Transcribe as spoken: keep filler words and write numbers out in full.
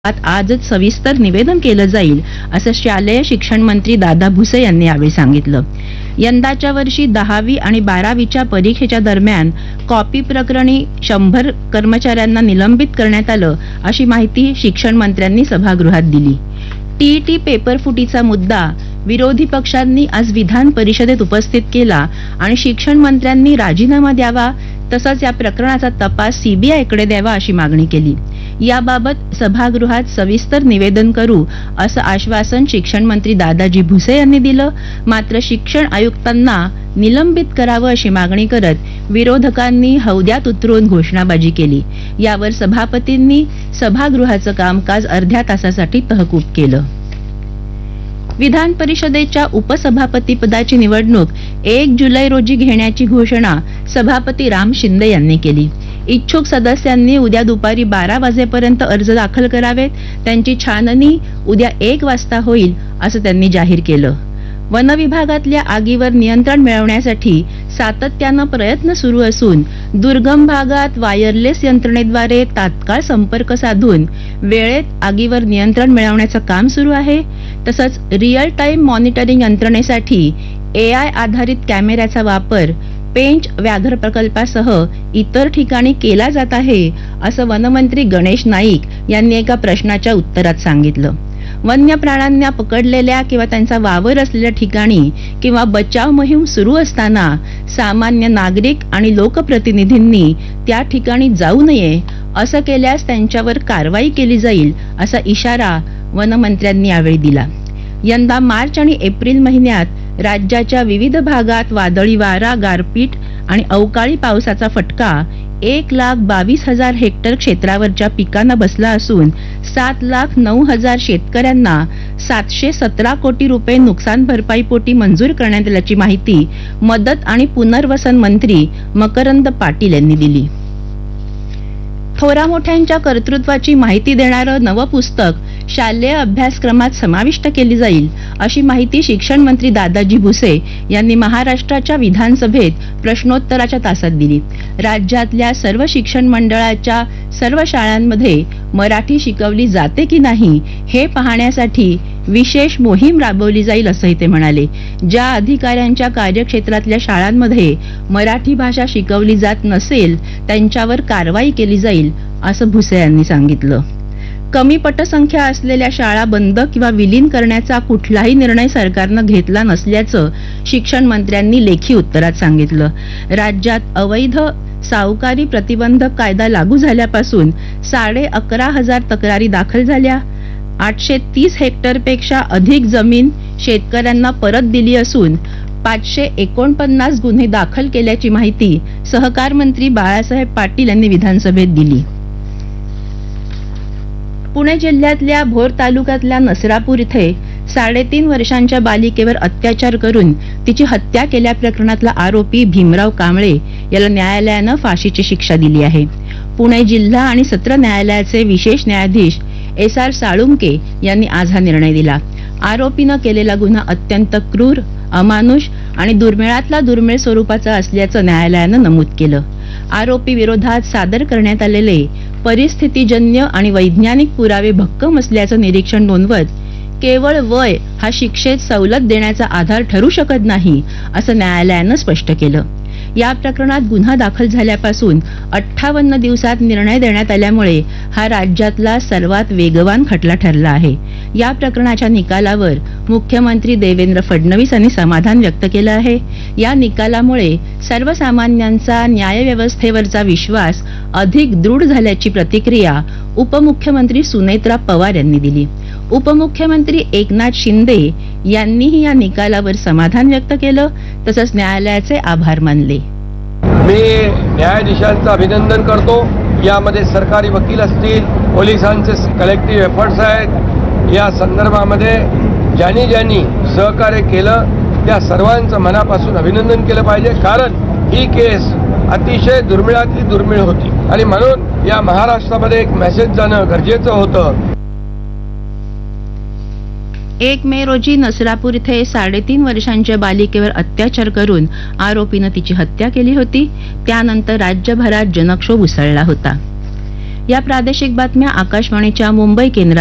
आजच सविस्तर निवेदन केलं जाईल असं शालेय शिक्षण मंत्री दादा भुसे यांनी यावेळी सांगितलं. यंदाच्या वर्षी दहावी आणि बारावीच्या परीक्षेच्या दरम्यान कॉपी प्रकरणी शंभर कर्मचाऱ्यांना निलंबित करण्यात आलं अशी माहिती शिक्षण मंत्र्यांनी सभागृहात दिली. टीईटी पेपर फुटीचा मुद्दा विरोधी पक्षांनी आज विधान परिषदेत उपस्थित केला आणि शिक्षण मंत्र्यांनी राजीनामा द्यावा तसंच या प्रकरणाचा तपास सीबीआयकडे द्यावा अशी मागणी केली. याबाबत सभागृहात सविस्तर निवेदन करू असं आश्वासन शिक्षण मंत्री दादाजी भुसे यांनी दिलं. मात्र शिक्षण आयुक्तांना निलंबित करावं अशी मागणी करत विरोधकांनी हौद्यात उतरून घोषणाबाजी केली. यावर सभापतींनी सभागृहाचं कामकाज अर्ध्या तासासाठी तहकूब केलं. विधान परिषदेच्या उपसभापती पदाची निवडणूक एक जुलै रोजी घेण्याची घोषणा सभापती राम शिंदे यांनी केली. इच्छुक सदस्यांनी उद्या दुपारी बारा वाजेपर्यंत अर्ज दाखल करावेत. त्यांची छाननी उद्या एक वाजता होईल असं त्यांनी जाहीर केलं. वन विभागातल्या आगीवर नियंत्रण मिळवण्यासाठी सातत्यानं प्रयत्न सुरू असून दुर्गम भागात वायरलेस यंत्रणेद्वारे तात्काळ संपर्क साधून वेळेत आगीवर नियंत्रण मिळवण्याचं काम सुरू आहे. तसंच रिअल टाइम मॉनिटरिंग यंत्रणेसाठी एआय आधारित कॅमेऱ्याचा वापर पेंच व्याघ्र प्रकल्पासह इतर ठिकाणी केला जात आहे असं वनमंत्री गणेश नाईक यांनी एका प्रश्नाच्या उत्तरात सांगितलं. वन्य प्राण्यांना पकडलेल्या किंवा त्यांचा वावर असलेल्या ठिकाणी किंवा बचाव मोहीम सुरू असताना सामान्य नागरिक आणि लोकप्रतिनिधींनी त्या ठिकाणी जाऊ नये. असं केल्यास त्यांच्यावर कारवाई केली जाईल असा इशारा वनमंत्र्यांनी यावेळी दिला. यंदा मार्च आणि एप्रिल महिन्यात राज्याच्या विविध भागात वादळी वारा, गारपीट आणि अवकाळी पावसाचा फटका एक लाख बावीस हजार हेक्टर क्षेत्रावरच्या पिकांना बसला असून सात लाख नऊ हजार शेतकऱ्यांना सातशे सतरा कोटी रुपये नुकसान भरपाईपोटी मंजूर करण्यात आल्याची माहिती मदत आणि पुनर्वसन मंत्री मकरंद पाटील यांनी दिली. थोरा मोठ्यांच्या कर्तृत्वाची माहिती देणारं नवं पुस्तक शालेय अभ्यासक्रमात समाविष्ट केली जाईल अशी माहिती शिक्षण मंत्री दादाजी भुसे यांनी महाराष्ट्राच्या विधानसभेत प्रश्नोत्तराच्या तासात दिली. राज्यातल्या सर्व शिक्षण मंडळाच्या सर्व शाळांमध्ये मराठी शिकवली जाते की नाही हे पाहण्यासाठी विशेष मोहीम राबवली जाईल असंही ते म्हणाले. ज्या अधिकाऱ्यांच्या कार्यक्षेत्रातल्या शाळांमध्ये मराठी भाषा शिकवली जात नसेल त्यांच्यावर कारवाई केली जाईल असं भुसे यांनी सांगितलं. कमी पटसंख्या असलेल्या शाळा बंद किंवा विलीन करण्याचा कुठलाही निर्णय सरकारनं घेतला नसल्याचं शिक्षण मंत्र्यांनी लेखी उत्तरात सांगितलं. राज्यात अवैध सावकारी प्रतिबंधक कायदा लागू झाल्यापासून साडे अकरा हजार तक्रारी दाखल झाल्या. आठशे तीस हेक्टरपेक्षा अधिक जमीन शेतकऱ्यांना परत दिली असून पाचशे एकोणपन्नास गुन्हे दाखल केल्याची माहिती सहकार मंत्री बाळासाहेब पाटील यांनी विधानसभेत दिली. पुणे जिल्ह्यातल्या भोर तालुक्यातल्या नसरापूर इथे साडेतीन वर्षांच्या बालिकेवर अत्याचार करून तिची हत्या केल्या प्रकरणातला आरोपी भीमराव कांबळे याला न्यायालयानं फाशीची शिक्षा दिली आहे. पुणे जिल्हा आणि सत्र न्यायालयाचे विशेष न्यायाधीश एस आर साळुंके यांनी आज हा निर्णय दिला. आरोपीनं केलेला गुन्हा अत्यंत क्रूर, अमानुष आणि दुर्मिळातला दुर्मिळ स्वरूपाचा असल्याचं न्यायालयानं नमूद केलं. आरोपी विरोधात सादर करण्यात आलेले परिस्थितीजन्य आणि वैज्ञानिक पुरावे भक्कम असल्याचं निरीक्षण नोंदवत केवळ वय हा शिक्षेत सवलत देण्याचा आधार ठरू शकत नाही असं न्यायालयानं स्पष्ट केलं. या प्रकरणात गुन्हा दाखल झाल्यापासून अठ्ठावन्न दिवसात निर्णय देण्यात आल्यामुळे हा राज्यातला सर्वात वेगवान खटला ठरला आहे. या प्रकरणाच्या निकालावर मुख्यमंत्री देवेंद्र फडणवीस यांनी समाधान व्यक्त केलं आहे. या निकालामुळे सर्वसामान्यांचा न्यायव्यवस्थेवरचा विश्वास अधिक दृढ झाल्याची प्रतिक्रिया उपमुख्यमंत्री सुनेत्रा पवार यांनी दिली. उपमुख्यमंत्री एकनाथ शिंदे यांनीही या निकालावर समाधान व्यक्त केलं तसंच न्यायालयाचे आभार मानले. मी न्यायाधीशांचं अभिनंदन करतो. यामध्ये सरकारी वकील असतील, पोलिसांचे कलेक्टिव्ह एफर्ट्स आहेत. या संदर्भामध्ये ज्यांनी ज्यांनी सहकार्य केलं त्या सर्वांचं मनापासून अभिनंदन केलं पाहिजे. कारण ही केस अतिशय दुर्मिळातली दुर्मिळ होती आणि म्हणून या महाराष्ट्रामध्ये एक मेसेज जाणं गरजेचं होतं. एक मे रोजी नसरापूर इथे साडेतीन वर्षांच्या बालिकेवर अत्याचार करून आरोपीनं तिची हत्या केली होती. त्यानंतर राज्यभरात जनक्षोभ उसळला होता. या प्रादेशिक बातम्या आकाशवाणीच्या मुंबई केंद्रा